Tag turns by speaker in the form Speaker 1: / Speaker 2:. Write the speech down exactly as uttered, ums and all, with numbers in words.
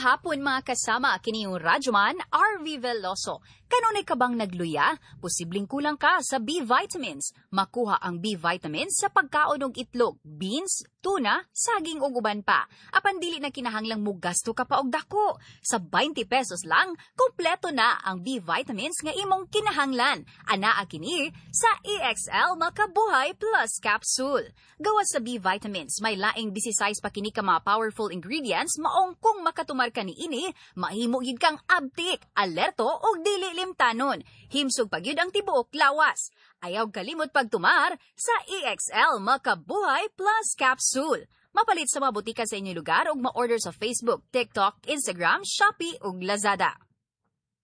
Speaker 1: hapon mga kasama, kini yung Radyoman, R V Veloso. Kanunay ka bang nagluya? Posibleng kulang ka sa B vitamins. Makuha ang B vitamins sa pagkaon og itlog, beans, tuna, saging ug uban pa. Apan dili na kinahanglang mo gasto ka pa og dako. Sa twenty pesos lang, kompleto na ang B vitamins nga imong kinahanglan. Anaa kini sa E X L Makabuhay Plus Capsule. Gawas sa B vitamins, may laing sixteen pa kini ka mga powerful ingredients maong kung makatumar ka ni ini, mahimo gid kang abtik, alerto og dili limtanon. Himsog pagyud ang tibuok lawas. Ayaw kalimot pagtumar sa E X L Makabuhay Plus Capsule. Mapalit sa mga butika sa inyong lugar ug ma-order sa Facebook, TikTok, Instagram, Shopee ug Lazada.